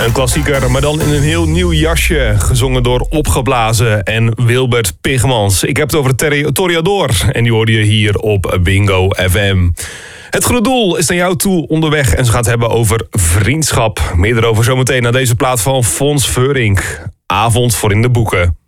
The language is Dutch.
Een klassieker, maar dan in een heel nieuw jasje. Gezongen door Opgeblazen en Wilbert Pigmans. Ik heb het over Toreador en die hoorde je hier op Bingo FM. Het Goede Doel is naar jou toe onderweg en ze gaat het hebben over vriendschap. Meer erover zometeen naar deze plaat van Fons Veurink. Avond voor in de boeken.